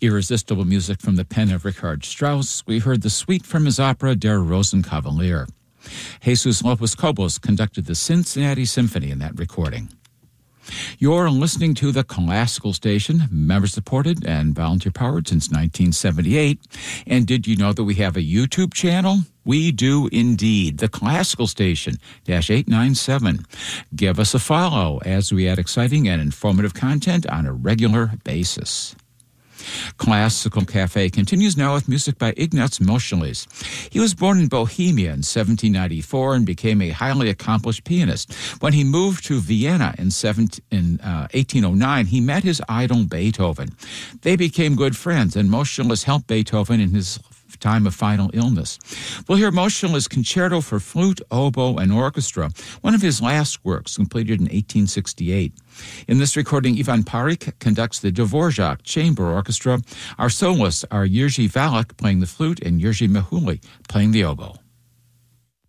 Irresistible music from the pen of Richard Strauss. We heard the suite from his opera Der Rosenkavalier. Jesus Lopez-Cobos conducted the Cincinnati Symphony in that recording. You're listening to the Classical Station, member-supported and volunteer-powered since 1978. And did you know that we have a YouTube channel? We do indeed. The Classical Station, --897. Give us a follow as we add exciting and informative content on a regular basis. Classical Cafe continues now with music by Ignaz Moscheles. He was born in Bohemia in 1794 and became a highly accomplished pianist. When he moved to Vienna in 1809, he met his idol Beethoven. They became good friends, and Moscheles helped Beethoven in his time of final illness. We'll hear Moscheles' Concerto for Flute, Oboe, and Orchestra, one of his last works, completed in 1868. In this recording, Ivan Parik conducts the Dvorak Chamber Orchestra. Our soloists are Jiří Valek playing the flute and Jiří Mihuli playing the oboe.